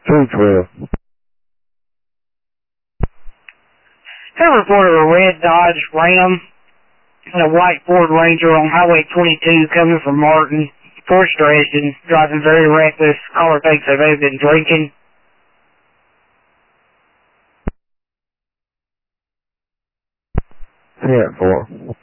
212. I reported a red Dodge Ram and a white Ford Ranger on Highway 22 coming from Martin. Frustration, driving very reckless. Caller thinks they may have been drinking. Yeah, 4.